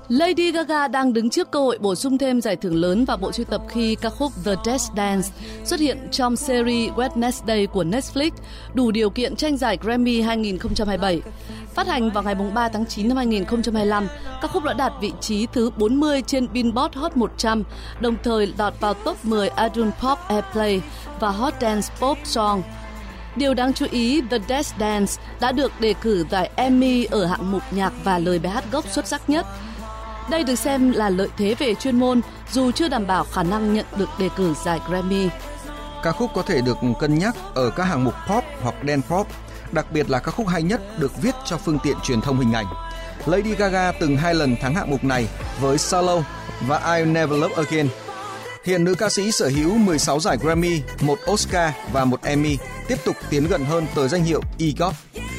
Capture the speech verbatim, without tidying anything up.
Lady Gaga đang đứng trước cơ hội bổ sung thêm giải thưởng lớn vào bộ sưu tập khi ca khúc The Just Dance xuất hiện trong series Wednesday của Netflix, đủ điều kiện tranh giải Grammy hai không hai bảy. Phát hành vào ngày ba tháng chín năm hai không hai lăm, ca khúc đã đạt vị trí thứ bốn mươi trên Billboard Hot một trăm, đồng thời lọt vào top mười Adult Pop Airplay và Hot Dance Pop Song. Điều đáng chú ý, The Just Dance đã được đề cử giải Emmy ở hạng mục nhạc và lời bài hát gốc xuất sắc nhất. Đây được xem là lợi thế về chuyên môn, dù chưa đảm bảo khả năng nhận được đề cử giải Grammy. Ca khúc có thể được cân nhắc ở các hạng mục pop hoặc dance pop, đặc biệt là ca khúc hay nhất được viết cho phương tiện truyền thông hình ảnh. Lady Gaga từng hai lần thắng hạng mục này với Solo và I'll Never Love Again. Hiện nữ ca sĩ sở hữu mười sáu giải Grammy, một Oscar và một Emmy, tiếp tục tiến gần hơn tới danh hiệu e giê o pê.